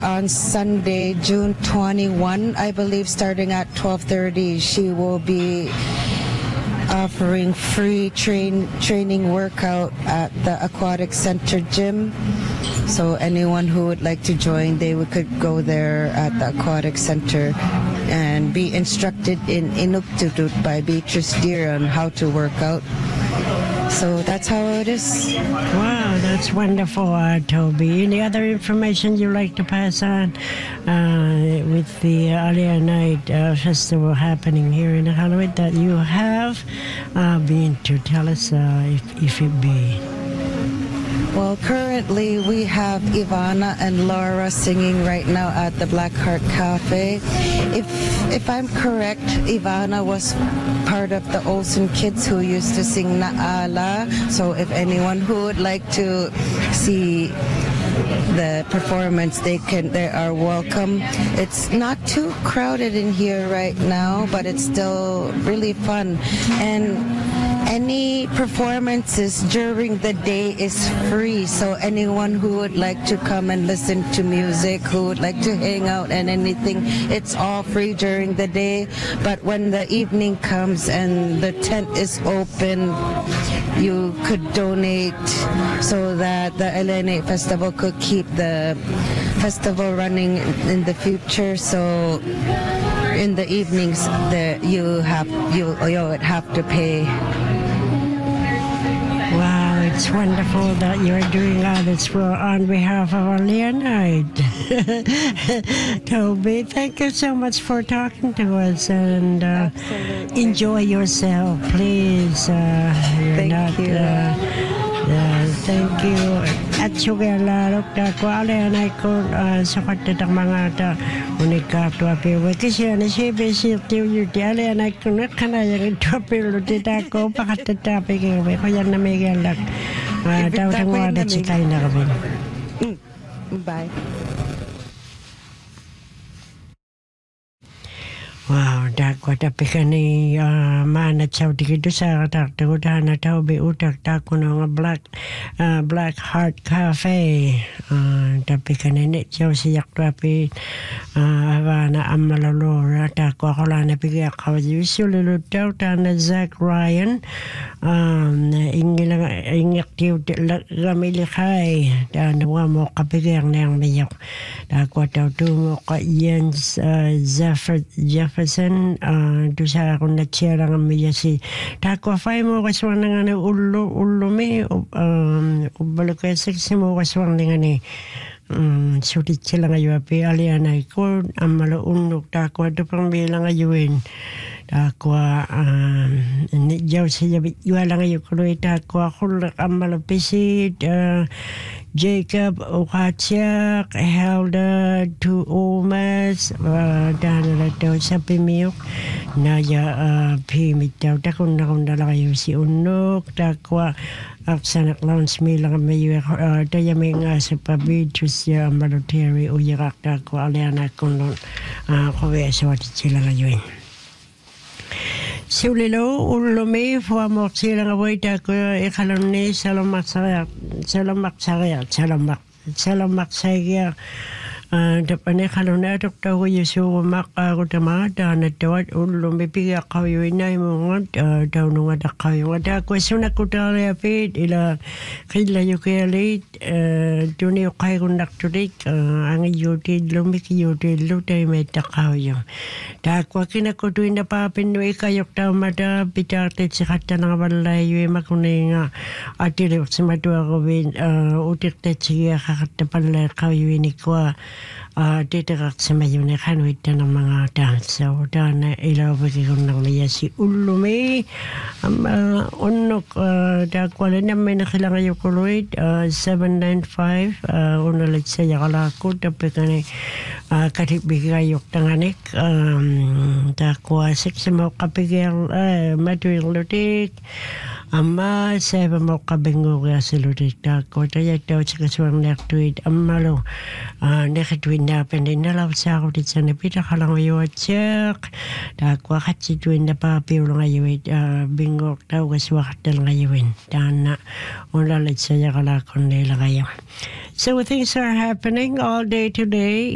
On Sunday, June 21, I believe, starting at 12:30, she will be offering free training workout at the Aquatic Center gym. So anyone who would like to join, could go there at the Aquatic Center and be instructed in Inuktitut by Beatrice Deer on how to work out. So that's how it is. Wow, that's wonderful, Toby. Any other information you'd like to pass on with the Alia Night Festival happening here in Iqaluit that you have been to tell us if it be? Well, currently we have Ivana and Laura singing right now at the Black Heart Cafe. If I'm correct, Ivana was part of the Olsen kids who used to sing Naala. So if anyone who would like to see the performance, they are welcome. It's not too crowded in here right now, but it's still really fun. And any performances during the day is free, so anyone who would like to come and listen to music, who would like to hang out and anything, it's all free during the day. But when the evening comes and the tent is open, you could donate so that the LNA Festival could keep the festival running in the future. So in the evenings, you would have to pay. Wow, it's wonderful that you're doing all this on behalf of Alia Night. Toby, thank you so much for talking to us, and enjoy yourself, please. Thank you. Thank you. At sugalalok da ko Alia ko sapat da mga ta unika to api kasi ana sibe sirti yuti Alia ko na kana yang to api lo dita ko pakat ta api ko yan na may galak daw tangwa da chikay na kami. Bye. Wow, dakwa tapi kani mana chau tikitu sa takta udana tau be utak taku na Black Heart Cafe. Tapi kani ne chau siyak tapi avana amalolora takwa kola na pigya kawaji visululu tau tana Zach Ryan ingyak tiu gamili kai tana wamo kapigyang nang miyok takwa tau tu mo ka Jens Jefferson tu sa akong natsira ng miyasi takwa fay mo kaswang nga na ulo mi ubalo kaya seksi mo kaswang nga ni sulit sila ngayon api Alia Night ko amalo unok takwa ito pang bilang ngayuin takwa jaw siya iwala ngayon ko takwa kulak amalo pisit Jacob Okachak, Helda to Omas, Dana daw sa Pimiyok, Naya Pimit daw, takong nakundala kayo si Unok, takwa, aksanak launch me lang may daya may nga sa pabidyo siya maloteri uyarak takwa, aliana kung kawe sa watit sila ngayon. Siulilo ulumi fuamok sila ngaway tako ikalam ni salamak saya Dapat kalau nak tahu Yesus mak aku tema dan dapat ulum bepiga kau ini mengat tahu nunga tak kau ada kuasa nak kuda lepas ila kila yukeli dunia kau kundak turik angin yudi lumiki yudi lutai metak kau yang tak kuakin aku tu indah papin mereka yok tahu mada bicara tersikat nang balai yue makuninga adil semadu aku bin utik tersikat kata balai kau ini kuah Diterak sa mayon na kanuit na ng mga dansa o dana ilaw bigyan ng mayasi ulumi unok dakwala namin na kailangan yung kuluit 795 unalit sa yakalako tapi kani katibigay yung tanganik dakwa 6 mo kapigil matuwing lutik Ama saya mau kabingo ya seluruh dakwa tayo daw sa kasuang naktuit amalo nakatuin na pendin na law sa ako dit sa napita kalang ayo at siyak dakwa katsituin na papiw lang ayo bingo daw kaswak dal ngayuin dana ulalit sa yakalakon nila kayo. So things are happening all day today.